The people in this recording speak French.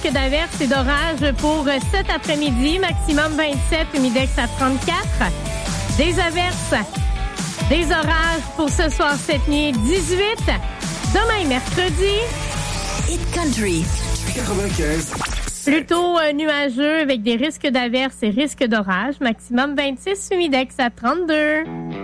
risques d'averses et d'orages pour cet après-midi. Maximum 27, humidex à 34. Des averses, des orages pour ce soir, cette nuit, 18. Demain, mercredi. Hit Country. 95. Plutôt nuageux avec des risques d'averses et risques d'orages. Maximum 26, humidex à 32.